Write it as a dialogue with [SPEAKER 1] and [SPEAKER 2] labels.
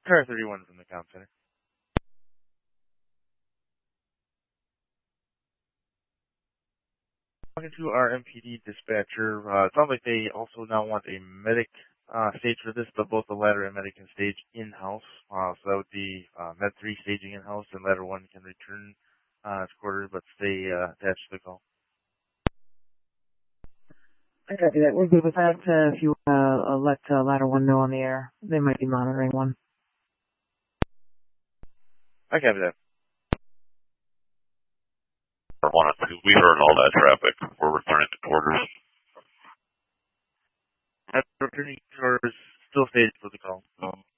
[SPEAKER 1] Car 31 from the comm center. Talking to our MPD dispatcher, it sounds like they also now want a medic stage for this, but both the ladder and medic can stage in-house. So that would be Med 3 staging in-house, and ladder 1 can return its quarters, but stay attached to the call.
[SPEAKER 2] I copy that. We're good with that. If you let ladder 1 know on the air, they might be monitoring one.
[SPEAKER 1] I copy that.
[SPEAKER 3] 1 and 2, we heard all that traffic. We're returning to quarters.
[SPEAKER 1] Returning quarters, still staged for the call.